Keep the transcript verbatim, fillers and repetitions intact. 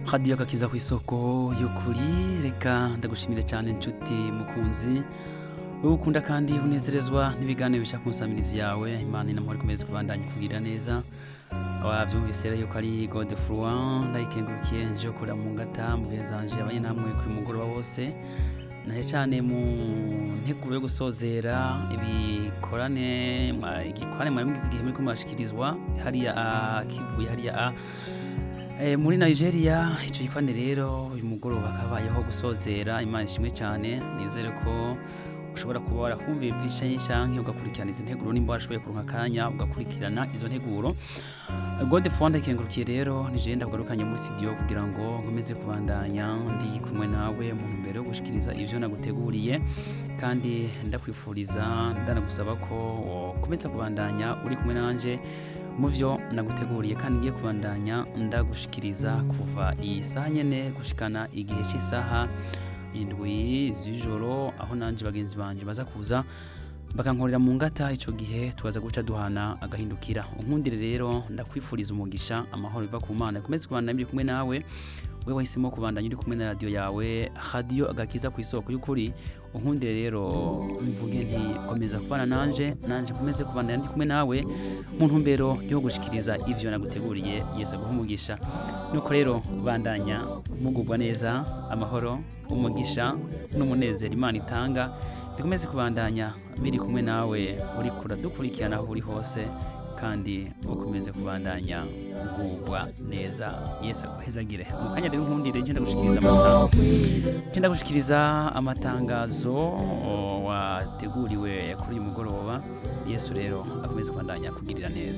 radiyo agakiza ku isoko y'ukuri. Reka ndagushimire cyane inshuti mukunzi wowe ukunda kandi unezerezwa n'ibiganiro bica ku nsamirizi yawe. Imana inamahoro ikomeze kubandanya kugira neza. Abavyumvise rero yuko ari Godefroid ndayikengurukiye nje kura mu ngata mbwezanje abanye namwe kuri mugoroba wose nahe cyane mu nteguro yo gusozera ibikorane igikorane mwari mugize igihe muri kumashyikirizwa hariya kivuye hariya E, muri Nigeria. Icyo gikorane rero uyu mugoroba kabayeho gusozera. Imana ishimwe cyane. Nizere ko ushobora kuba warahumviye byinshi cyangwa ugakurikirana izo nteguro nimba warashoboye kuronka akanya ugakurikirana izo nteguro. Godefroid ndakengurukiye rero nije ndagarukanye muri studio kugira ngo nkomeze kubandanya ndi kumwe nawe mu ntumbero yo gushikiriza ivyo naguteguriye, kandi ndakwifuriza ndanagusaba ko ukomeza kubandanya uri kumwe nanje mu byo naguteguriye, kandi ngiye kubandanya ndagushikiriza kuva iyi saha nyene gushikana igihe cy'isaha indwi z'ijoro, aho nanje bagenzi banje baza kuza bakankorera mu ngata. Ico gihe tubaza guca duhana agahindukira. Unkundire rero ndakwifuriza umugisha, amahoro biva ku Mana komeze kubandanya biri kumwe nawe. Wewe wahisemo kubandanya uri kumwe na radio yawe, radio agakiza ku isoko y'ukuri. Unkundire rero mvuge nti komeza kubana nanje nanje komeze kubandanya ndi kumwe nawe mu ntumbero yo gushikiriza ivyo naguteguriye. Yesu aguhe umugisha. Nuko rero bandanya mugubwa neza, amahoro, umugisha n'umunezero Imana itanga bikomeze kubandanya biri kumwe nawe uri kura dukurikirana aho uri hose, kandi ukomeze kubandanya ugubwa neza. Yesu aguhezagire. Mu kanya rero nkundire ngenda gushikiriza amatangazo ngenda gushikiriza amatangazo wateguriwe kuri uyu mugoroba. Yesu rero akomeze kubandanya kugirira neza.